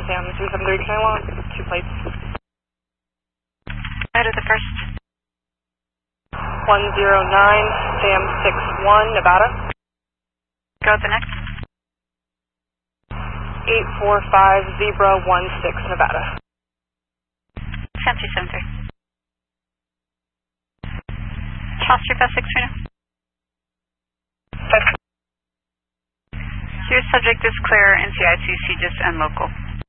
Sam 373, can I log 2 plates? Out of the first. 109, Sam 61, Nevada. Go with the next. 845, Zebra 16, Nevada. Sam 273. Charles Street, 630. Your subject is clear, NCICC, just and local.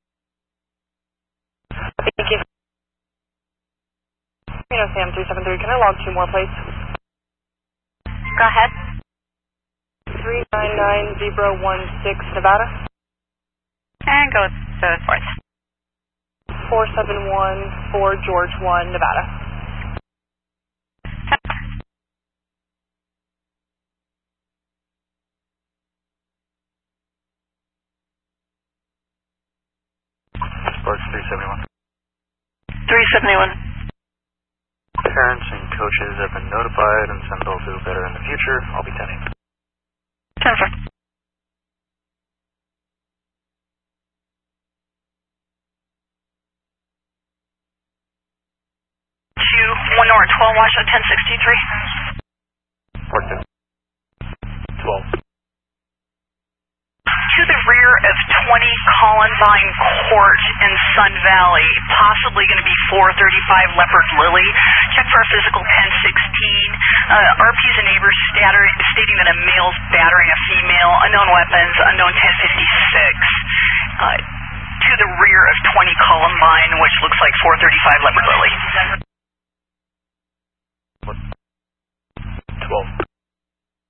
Thank you. Sam 373, can I log 2 more plates? Go ahead. 399, Zebra 16, Nevada. And go with the fourth. 471, 4 George 1, Nevada. Sparks 371. 371. Parents and coaches have been notified and said they'll do better in the future. I'll be 10-8. 10-4. To 1 North 12 Washington 1063. Port 12. To the rear of 20 Columbine Court in Sun Valley, possibly going to be 435 Leopard Lily. Check for a physical 1016. RP's and neighbors stating that a male's battering a female, unknown weapons, unknown 1056. To the rear of 20 Columbine, which looks like 435 Leopard Lily. 12.